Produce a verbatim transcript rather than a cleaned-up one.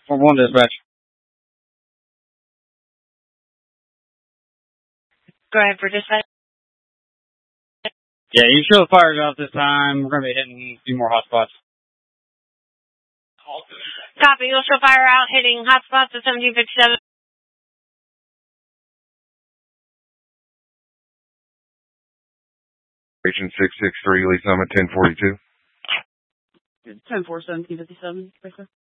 four one dispatch. Go ahead for dispatch. Yeah, you show the fires out this time. We're going to be hitting a few more hotspots. Copy. We'll show fire out, hitting hotspots at seventeen fifty-seven. Agent six six three, Lee Summit, ten forty-two. ten four, seventeen fifty-seven,